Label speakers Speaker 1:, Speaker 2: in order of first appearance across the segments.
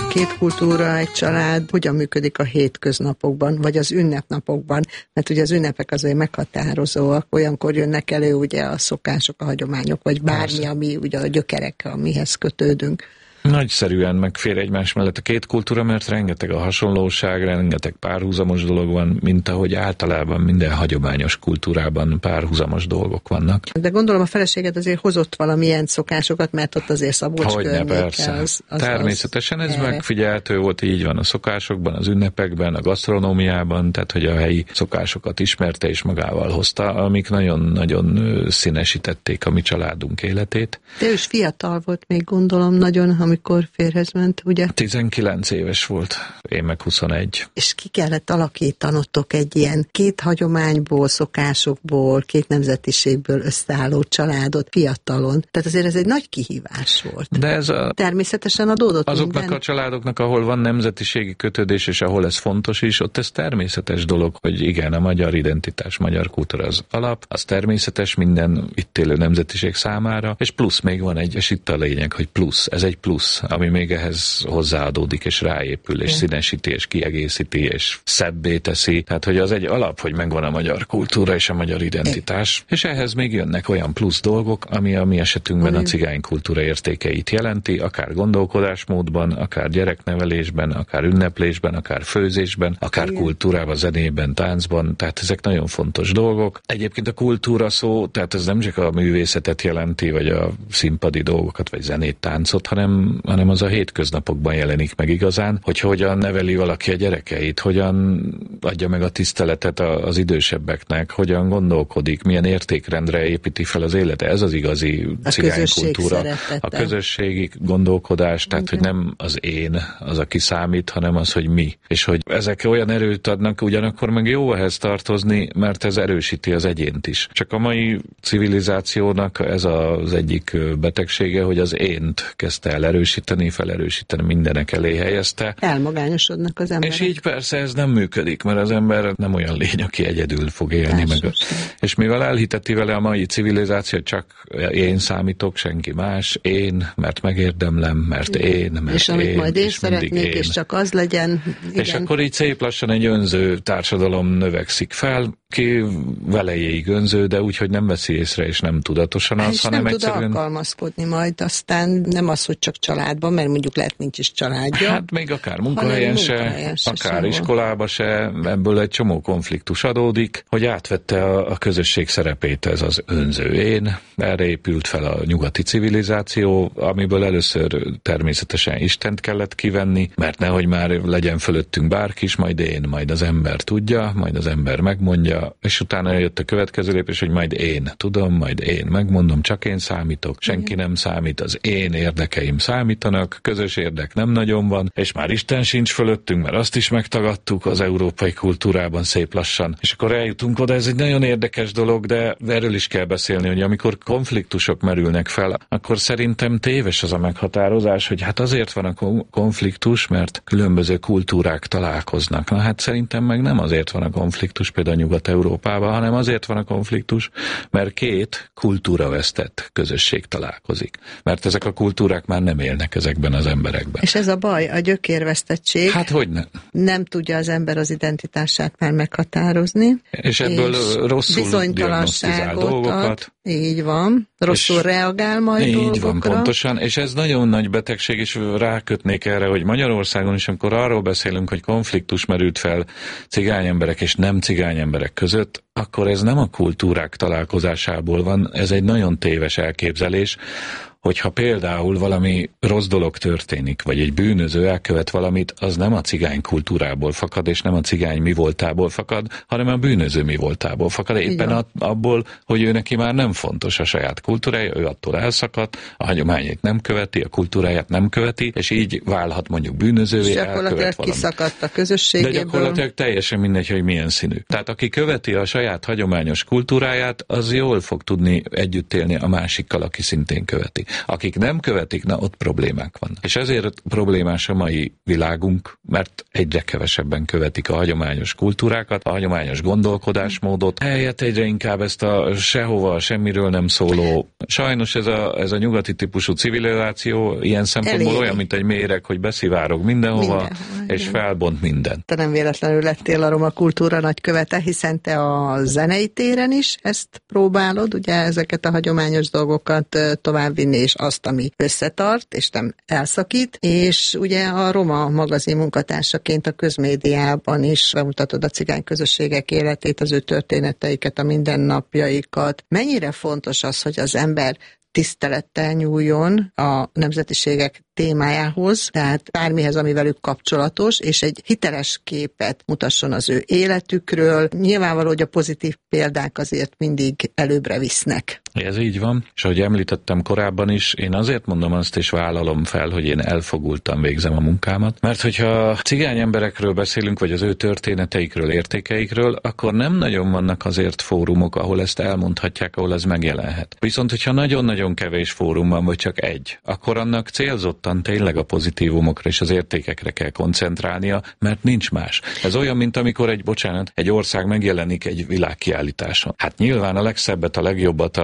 Speaker 1: Két kultúra, egy család hogyan működik a hétköznapokban, vagy az ünnepnapokban, mert ugye az ünnepek azért meghatározóak, olyankor jönnek elő ugye a szokások, a hagyományok, vagy bármi, ami ugye a gyökerek, amihez kötődünk.
Speaker 2: Nagyszerűen megfér egymás mellett a két kultúra, mert rengeteg a hasonlóság, rengeteg párhuzamos dolog van, mint ahogy általában minden hagyományos kultúrában párhuzamos dolgok vannak.
Speaker 1: De gondolom a feleséged azért hozott valamilyen szokásokat, mert ott azért Szabolcs környéke az
Speaker 2: természetesen ez
Speaker 1: erre.
Speaker 2: megfigyelhető volt, így van a szokásokban, az ünnepekben, a gasztronómiában, tehát hogy a helyi szokásokat ismerte és magával hozta, amik nagyon-nagyon színesítették a mi családunk életét.
Speaker 1: De ő is fiatal volt még, gondolom, nagyon, amikor férjhez ment, ugye?
Speaker 2: 19 éves volt, én meg 21.
Speaker 1: És ki kellett alakítanotok egy ilyen két hagyományból, szokásokból, két nemzetiségből összeálló családot fiatalon. Tehát azért ez egy nagy kihívás volt.
Speaker 2: De ez
Speaker 1: természetesen adódott
Speaker 2: azoknak
Speaker 1: minden.
Speaker 2: a családoknak, ahol van nemzetiségi kötődés, és ahol ez fontos is, ott ez természetes dolog, hogy igen, a magyar identitás, magyar kultúra az alap, az természetes minden itt élő nemzetiség számára, és plusz még van egy, és itt a lényeg, hogy plusz, ez egy plusz, ami még ehhez hozzáadódik, és ráépül, és színesíti, és kiegészíti, és szebbé teszi. Tehát, hogy az egy alap, hogy megvan a magyar kultúra és a magyar identitás, és ehhez még jönnek olyan plusz dolgok, ami a mi esetünkben a cigány kultúra értékeit jelenti, akár gondolkodásmódban, akár gyereknevelésben, akár ünneplésben, akár főzésben, akár kultúrában, zenében, táncban, tehát ezek nagyon fontos dolgok. Egyébként a kultúra szó, tehát ez nem csak a művészetet jelenti, vagy a színpadi dolgokat, vagy zenét, táncot, hanem az a hétköznapokban jelenik meg igazán, hogy hogyan neveli valaki a gyerekeit, hogyan adja meg a tiszteletet az idősebbeknek, hogyan gondolkodik, milyen értékrendre építi fel az élete. Ez az igazi cigánykultúra. A közösségi gondolkodás, tehát hogy nem az én az, aki számít, hanem az, hogy mi. És hogy ezek olyan erőt adnak, ugyanakkor meg jó ehhez tartozni, mert ez erősíti az egyént is. Csak a mai civilizációnak ez az egyik betegsége, hogy az ént kezdte el erősíteni, felerősíteni, mindenek elé helyezte.
Speaker 1: Elmagányosodnak az emberek.
Speaker 2: És így persze ez nem működik, mert az ember nem olyan lény, aki egyedül fog élni. És mivel elhiteti vele a mai civilizáció, csak én számítok, senki más, én, mert megérdemlem, mert én, mert
Speaker 1: és amit majd én
Speaker 2: és
Speaker 1: szeretnék, és csak az legyen. Igen.
Speaker 2: És akkor így szép lassan egy önző társadalom növekszik fel, ki velejéig önző, de úgy, hogy nem veszi észre, és nem tudatosan az,
Speaker 1: és
Speaker 2: hanem
Speaker 1: nem
Speaker 2: egyszerűen...
Speaker 1: tud alkalmazkodni majd, aztán nem az, hogy csak családban, mert mondjuk lehet nincs is családja.
Speaker 2: Hát még akár munkahelyen se, akár iskolába se, ebből egy csomó konfliktus adódik, hogy átvette a közösség szerepét ez az önző én, erre épült fel a nyugati civilizáció, amiből először természetesen Istent kellett kivenni, mert nehogy már legyen fölöttünk bárki is, majd én, majd az ember tudja, majd az ember megmondja, és utána jött a következő lépés, hogy majd én tudom, majd én megmondom, csak én számítok, senki nem számít, az én érdekeim számítanak, közös érdek nem nagyon van, és már Isten sincs fölöttünk, mert azt is megtagadtuk az európai kultúrában szép lassan. És akkor eljutunk oda, ez egy nagyon érdekes dolog, de erről is kell beszélni, hogy amikor konfliktusok merülnek fel, akkor szerintem téves az a meghatározás, hogy hát azért van a konfliktus, mert különböző kultúrák találkoznak. Na hát szerintem meg nem azért van a konfliktus, például Nyugat-Európában, hanem azért van a konfliktus, mert két kultúravesztett közösség találkozik. Mert ezek a kultúrák már nem élnek ezekben az emberekben.
Speaker 1: És ez a baj, a gyökérvesztettség.
Speaker 2: Hát hogyne.
Speaker 1: Nem tudja az ember az identitását már meghatározni.
Speaker 2: És ebből rosszul diagnosztizál dolgokat.
Speaker 1: Így van. Rosszul reagál majd
Speaker 2: így
Speaker 1: dolgokra.
Speaker 2: Így van, pontosan. És ez nagyon nagy betegség, és rákötnék erre, hogy Magyarországon is, amikor arról beszélünk, hogy konfliktus merült fel cigányemberek és nem cigányemberek között, akkor ez nem a kultúrák találkozásából van, ez egy nagyon téves elképzelés, hogyha például valami rossz dolog történik, vagy egy bűnöző elkövet valamit, az nem a cigány kultúrából fakad, és nem a cigány mi voltából fakad, hanem a bűnöző mi voltából fakad. Éppen abból, hogy ő neki már nem fontos a saját kultúrája, ő attól elszakadt, a hagyományait nem követi, a kultúráját nem követi, és így válhat mondjuk bűnözővé, elkövet valamit.
Speaker 1: Kiszakadt a közösségéből.
Speaker 2: De gyakorlatilag teljesen mindegy, hogy milyen színű. Tehát aki követi a saját hagyományos kultúráját, az jól fog tudni együtt élni a másikkal, aki szintén követi. Akik nem követik, na ott problémák vannak. És ezért problémás a mai világunk, mert egyre kevesebben követik a hagyományos kultúrákat, a hagyományos gondolkodásmódot, helyett egyre inkább ezt a sehova, semmiről nem szóló. Sajnos ez a nyugati típusú civilizáció ilyen szempontból olyan, mint egy méreg, hogy beszivárog mindenhova, és felbont mindent.
Speaker 1: Te nem véletlenül lettél a roma kultúra nagykövete, hiszen te a zenei téren is ezt próbálod, ugye ezeket a hagyományos dolgokat továbbvinni, és azt, ami összetart, és nem elszakít, és ugye a Roma magazin munkatársaként a közmédiában is bemutatod a cigány közösségek életét, az ő történeteiket, a mindennapjaikat. Mennyire fontos az, hogy az ember tisztelettel nyúljon a nemzetiségek témájához, tehát bármihez, ami velük kapcsolatos, és egy hiteles képet mutasson az ő életükről. Nyilvánvaló, hogy a pozitív példák azért mindig előbbre visznek.
Speaker 2: Ez így van, és ahogy említettem korábban is, én azért mondom azt, és vállalom fel, hogy én elfogultan végzem a munkámat, mert hogyha cigány emberekről beszélünk, vagy az ő történeteikről, értékeikről, akkor nem nagyon vannak azért fórumok, ahol ezt elmondhatják, ahol ez megjelenhet. Viszont, hogyha nagyon-nagyon kevés fórum van, vagy csak egy, akkor annak célzottan tényleg a pozitívumokra és az értékekre kell koncentrálnia, mert nincs más. Ez olyan, mint amikor egy ország megjelenik egy világkiállításon. Hát nyilván a legszebbet, a legjobbat,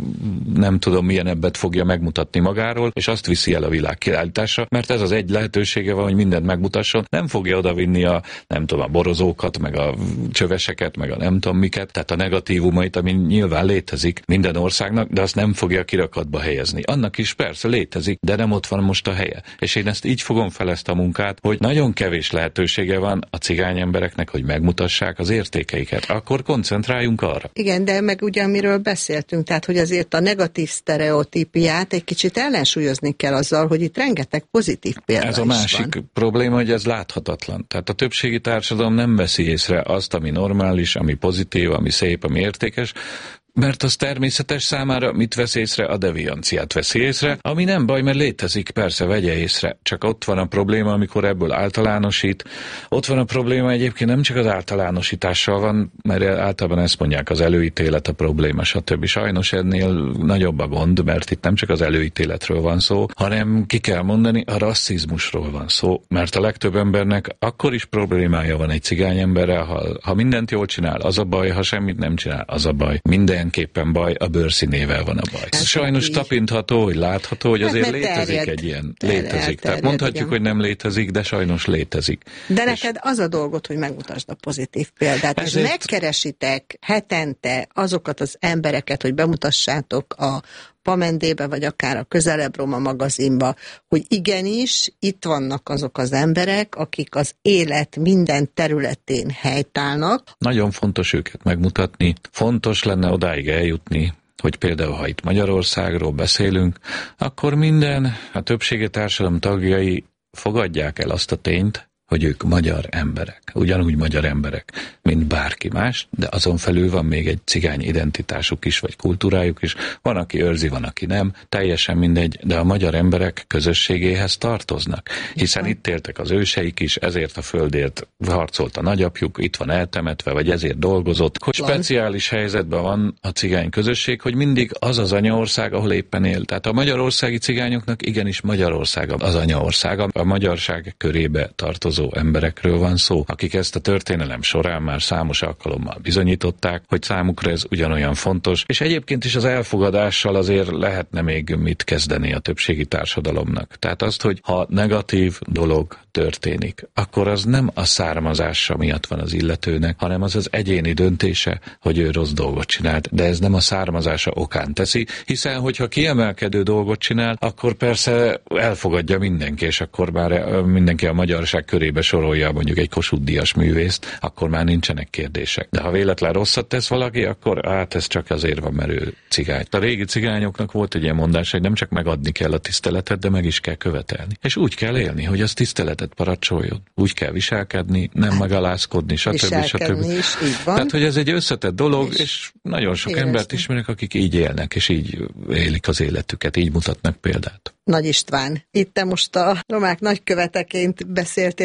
Speaker 2: nem tudom milyen ebbet fogja megmutatni magáról, és azt viszi el a világkiállításra, mert ez az egy lehetősége van, hogy mindent megmutasson. Nem fogja odavinni a borozókat, meg a csöveseket, meg a nem tudom miket, tehát a negatívumait, ami nyilván létezik minden országnak, de azt nem fogja kirakatba helyezni. Annak is persze létezik, de nem ott van most a helye. És én ezt így fogom fel ezt a munkát, hogy nagyon kevés lehetősége van a cigány embereknek, hogy megmutassák az értékeiket. Akkor koncentráljunk arra.
Speaker 1: Igen, de meg ugye amiről beszéltünk, tehát hogy azért a negatív sztereotípiát egy kicsit ellensúlyozni kell azzal, hogy itt rengeteg pozitív példa
Speaker 2: Ez a másik probléma, hogy ez láthatatlan. Tehát a többségi társadalom nem veszi észre azt, ami normális, ami pozitív, ami szép, ami értékes, mert az természetes számára mit vesz észre? A devianciát veszi észre, ami nem baj, mert létezik, persze vegye észre. Csak ott van a probléma, amikor ebből általánosít. Ott van a probléma egyébként nem csak az általánosítással van, mert általában ezt mondják, az előítélet a probléma, stb. Sajnos ennél nagyobb a gond, mert itt nem csak az előítéletről van szó, hanem ki kell mondani, a rasszizmusról van szó, mert a legtöbb embernek akkor is problémája van egy cigány emberrel, ha mindent jól csinál, az a baj, ha semmit nem csinál, az a baj. Mindenképpen baj, a bőrszínével van a baj. Ez sajnos tapintható, hogy látható, hogy azért létezik egy ilyen. Létezik. Tehát mondhatjuk, hogy nem létezik, de sajnos létezik.
Speaker 1: De neked az a dolgot, hogy megmutasd a pozitív példát, és megkeresitek hetente azokat az embereket, hogy bemutassátok a Pamendébe, vagy akár a Közelebb Roma magazinba, hogy igenis itt vannak azok az emberek, akik az élet minden területén helytállnak.
Speaker 2: Nagyon fontos őket megmutatni, fontos lenne odáig eljutni, hogy például, ha itt Magyarországról beszélünk, akkor a többségi társadalom tagjai fogadják el azt a tényt, hogy ők magyar emberek, ugyanúgy magyar emberek, mint bárki más, de azon felül van még egy cigány identitásuk is, vagy kultúrájuk is. Van, aki őrzi, van, aki nem, teljesen mindegy, de a magyar emberek közösségéhez tartoznak, hiszen itt éltek az őseik is, ezért a földért harcolt a nagyapjuk, itt van eltemetve, vagy ezért dolgozott. Hogy speciális helyzetben van a cigány közösség, hogy mindig az az anyaország, ahol éppen él. Tehát a magyarországi cigányoknak igenis Magyarország az anyaországa, a magyarság körébe tartozó emberekről van szó, akik ezt a történelem során már számos alkalommal bizonyították, hogy számukra ez ugyanolyan fontos, és egyébként is az elfogadással azért lehetne még mit kezdeni a többségi társadalomnak. Tehát azt, hogy ha negatív dolog történik, akkor az nem a származása miatt van az illetőnek, hanem az az egyéni döntése, hogy ő rossz dolgot csinált, de ez nem a származása okán teszi, hiszen hogyha kiemelkedő dolgot csinál, akkor persze elfogadja mindenki, és akkor már mindenki a magyarság körébe sorolja mondjuk egy Kossuth Díjas művészt, akkor már nincsenek kérdések. De ha véletlen rosszat tesz valaki, akkor ez csak azért van, mert ő cigány. A régi cigányoknak volt egy ilyen mondás, hogy nem csak megadni kell a tiszteletet, de meg is kell követelni. És úgy kell élni, hogy az tiszteletet parancsoljon. Úgy kell viselkedni, nem megalázkodni, stb. Tehát, hogy ez egy összetett dolog, és nagyon sok embert ismerek, akik így élnek, és így élik az életüket, így mutatnak példát.
Speaker 1: Nagy István, itt te most a romák nagyköveteként beszéltél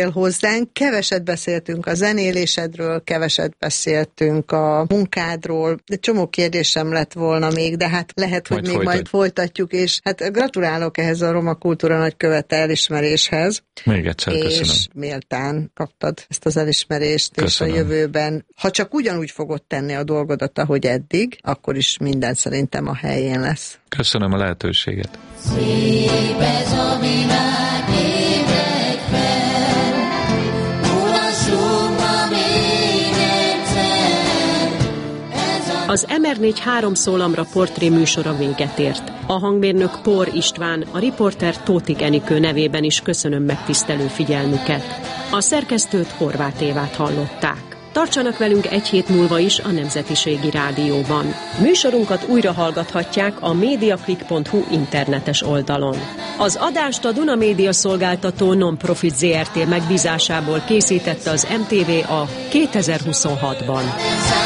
Speaker 1: eljöttél hozzánk, keveset beszéltünk a zenélésedről, keveset beszéltünk a munkádról, de csomó kérdésem lett volna még, de hát lehet, hogy majd folytatjuk, és hát gratulálok ehhez a Roma Kultúra Nagykövete elismeréshez.
Speaker 2: Még egyszer köszönöm.
Speaker 1: És méltán kaptad ezt az elismerést, köszönöm. És a jövőben, ha csak ugyanúgy fogod tenni a dolgodat, ahogy eddig, akkor is minden szerintem a helyén lesz.
Speaker 2: Köszönöm a lehetőséget.
Speaker 3: Szép ez a világ, ébredj fel, mutassunk ma még egyszer.
Speaker 4: Az MR4 3 szólamra portré műsora véget ért. A hangmérnök Por István, a riporter Tótik Enikő nevében is köszönöm megtisztelő figyelmüket. A szerkesztőt Horváth Évát hallották. Tartsanak velünk egy hét múlva is a Nemzetiségi Rádióban. Műsorunkat újra hallgathatják a mediaclick.hu internetes oldalon. Az adást a Duna Média Szolgáltató Non-Profit Zrt. Megbízásából készítette az MTV a 2026-ban.